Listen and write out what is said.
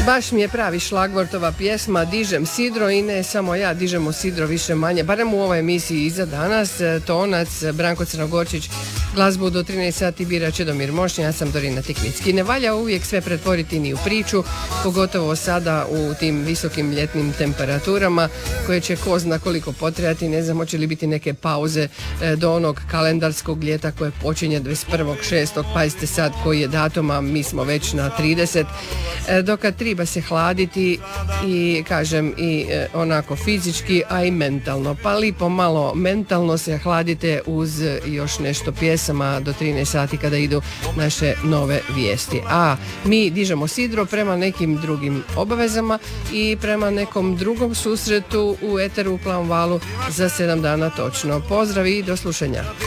Baš mi je pravi šlagvortova pjesma Dižem sidro i ne samo ja, dižemo sidro više manje, barem u ovoj emisiji iza danas. Tonac, Branko Crnogorčić, glazbu do 13 sati bira Čedomir Mošnja, ja sam Dorina Tikvicki. Ne valja uvijek sve pretvoriti ni u priču, pogotovo sada u tim visokim ljetnim temperaturama koje će ko zna koliko potrajati, ne znam hoće li biti neke pauze do onog kalendarskog ljeta koje počinje 21.6. Pazite sad koji je datum, a mi smo već na 30. Dokad treba se hladiti i kažem i onako fizički, a i mentalno. Pa lipo malo mentalno se hladite uz još nešto pjesama do 13 sati kada idu naše nove vijesti. A mi dižemo sidro prema nekim drugim obavezama i prema nekom drugom susretu u eteru u Plavom valu za 7 dana točno. Pozdrav i do slušanja.